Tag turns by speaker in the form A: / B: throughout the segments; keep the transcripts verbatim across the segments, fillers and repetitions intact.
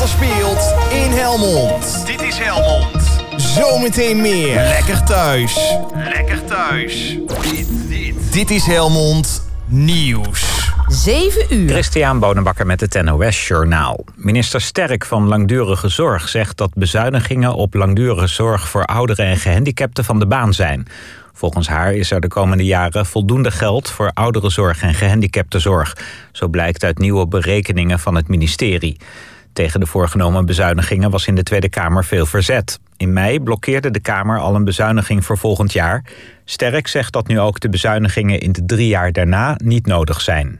A: alles speelt in Helmond.
B: Dit is Helmond.
A: Zometeen meer. Lekker thuis.
B: Lekker thuis. Dit, dit.
A: Dit is Helmond Nieuws.
C: zeven uur.
D: Christian Bonenbakker met het N O S Journaal. Minister Sterk van Langdurige Zorg zegt dat bezuinigingen op langdurige zorg voor ouderen en gehandicapten van de baan zijn. Volgens haar is er de komende jaren voldoende geld voor ouderenzorg en gehandicaptenzorg. Zo blijkt uit nieuwe berekeningen van het ministerie. Tegen de voorgenomen bezuinigingen was in de Tweede Kamer veel verzet. In mei blokkeerde de Kamer al een bezuiniging voor volgend jaar. Sterk zegt dat nu ook de bezuinigingen in de drie jaar daarna niet nodig zijn.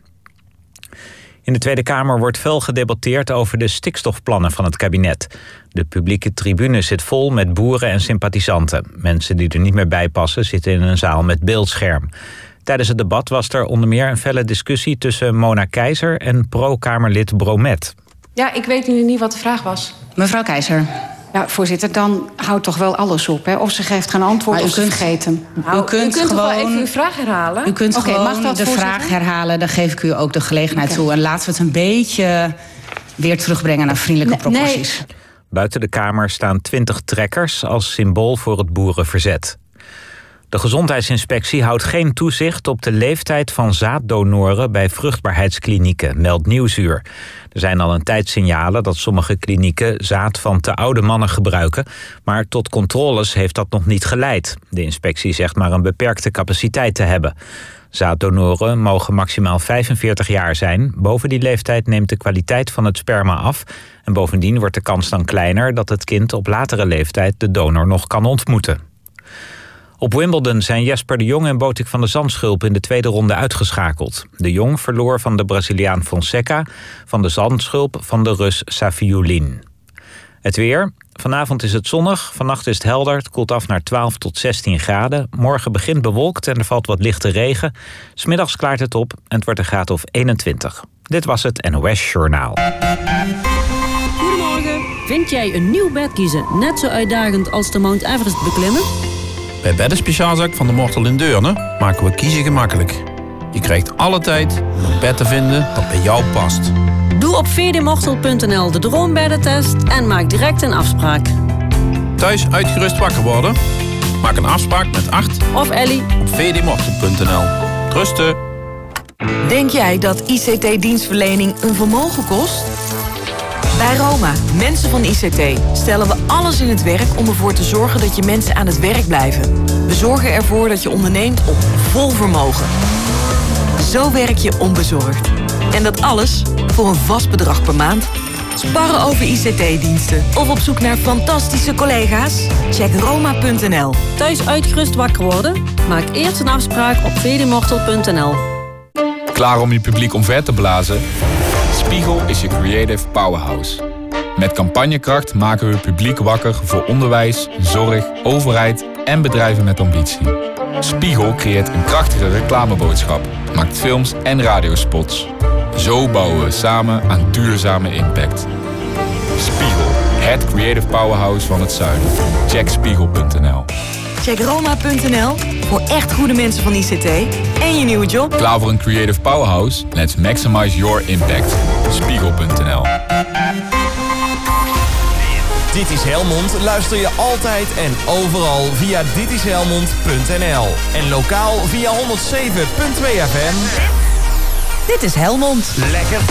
D: In de Tweede Kamer wordt fel gedebatteerd over de stikstofplannen van het kabinet. De publieke tribune zit vol met boeren en sympathisanten. Mensen die er niet meer bij passen zitten in een zaal met beeldscherm. Tijdens het debat was er onder meer een felle discussie tussen Mona Keizer en pro-Kamerlid Bromet.
E: Ja, ik weet nu niet wat de vraag was.
F: Mevrouw Keizer.
E: Ja, voorzitter, dan houdt toch wel alles op, hè? Of ze geeft geen antwoord, of ze vergeet hem.
F: Nou, u kunt,
E: u kunt
F: gewoon,
E: toch wel even uw vraag herhalen?
F: U kunt
E: okay,
F: gewoon
E: mag dat,
F: de
E: voorzitter?
F: vraag herhalen. Dan geef ik u ook de gelegenheid
E: okay.
F: toe. En laten we het een beetje weer terugbrengen naar vriendelijke
E: nee,
F: proporties.
E: Nee.
D: Buiten de Kamer staan twintig trekkers als symbool voor het boerenverzet. De Gezondheidsinspectie houdt geen toezicht op de leeftijd van zaaddonoren bij vruchtbaarheidsklinieken, meldt Nieuwsuur. Er zijn al een tijd signalen dat sommige klinieken zaad van te oude mannen gebruiken, maar tot controles heeft dat nog niet geleid. De inspectie zegt maar een beperkte capaciteit te hebben. Zaaddonoren mogen maximaal vijfenveertig jaar zijn. Boven die leeftijd neemt de kwaliteit van het sperma af. En bovendien wordt de kans dan kleiner dat het kind op latere leeftijd de donor nog kan ontmoeten. Op Wimbledon zijn Jesper de Jong en Botik van de Zandschulp in de tweede ronde uitgeschakeld. De Jong verloor van de Braziliaan Fonseca, van de Zandschulp van de Rus Safiullin. Het weer. Vanavond is het zonnig, vannacht is het helder, het koelt af naar twaalf tot zestien graden. Morgen begint bewolkt en er valt wat lichte regen. 'S Middags klaart het op en het wordt een graad of eenentwintig. Dit was het N O S Journaal.
G: Goedemorgen. Vind jij een nieuw bed kiezen net zo uitdagend als de Mount Everest beklimmen?
H: Bij Beddenspeciaalzaak van de Mortel in Deurne maken we kiezen gemakkelijk. Je krijgt alle tijd om een bed te vinden dat bij jou past.
G: Doe op v d mortel punt n l de droombeddentest en maak direct een afspraak.
H: Thuis uitgerust wakker worden? Maak een afspraak met Art
G: of Ellie
H: op v d mortel punt n l. Trusten.
I: Denk jij dat I C T-dienstverlening een vermogen kost? Bij Roma, mensen van I C T, stellen we alles in het werk om ervoor te zorgen dat je mensen aan het werk blijven. We zorgen ervoor dat je onderneemt op vol vermogen. Zo werk je onbezorgd. En dat alles voor een vast bedrag per maand. Sparren over I C T-diensten of op zoek naar fantastische collega's? Check roma punt n l.
G: Thuis uitgerust wakker worden? Maak eerst een afspraak op v d mortel punt n l.
J: Klaar om je publiek omver te blazen? Spiegel is je creative powerhouse. Met campagnekracht maken we het publiek wakker voor onderwijs, zorg, overheid en bedrijven met ambitie. Spiegel creëert een krachtige reclameboodschap, maakt films en radiospots. Zo bouwen we samen aan duurzame impact. Spiegel, het creative powerhouse van het zuiden. Check spiegel punt n l.
I: Check roma punt n l voor echt goede mensen van I C T en je nieuwe job.
J: Klaar voor een creative powerhouse? Let's maximize your impact. spiegel punt n l.
A: Dit is Helmond luister je altijd en overal via dit is helmond punt n l. En lokaal via honderdzeven punt twee F M.
C: Dit is Helmond.
A: Lekker